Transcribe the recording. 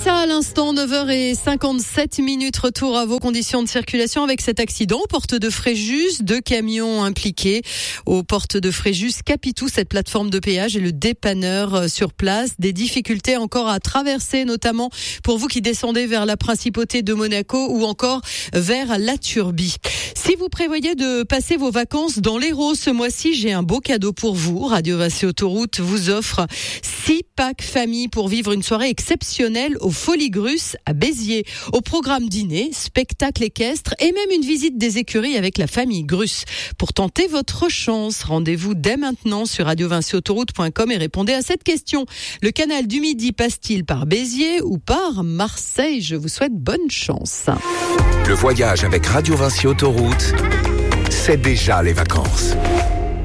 ça à l'instant, 9h57, retour à vos conditions de circulation avec cet accident aux portes de Fréjus, 2 camions impliqués aux portes de Fréjus, Capitou, cette plateforme de péage et le dépanneur sur place. Des difficultés encore à traverser, notamment pour vous qui descendez vers la principauté de Monaco ou encore vers la Turbie. Si vous prévoyez de passer vos vacances dans l'Hérault ce mois-ci, j'ai un beau cadeau pour vous. Radio Vinci Autoroute vous offre 6 packs famille pour vivre une soirée exceptionnelle aux Folies Grusses à Béziers. Au programme dîner, spectacle équestre et même une visite des écuries avec la famille Gruss. Pour tenter votre chance, rendez-vous dès maintenant sur radiovinciautoroute.com et répondez à cette question. Le canal du Midi passe-t-il par Béziers ou par Marseille? Je vous souhaite bonne chance. Le voyage avec Radio Vinci Autoroute, c'est déjà les vacances.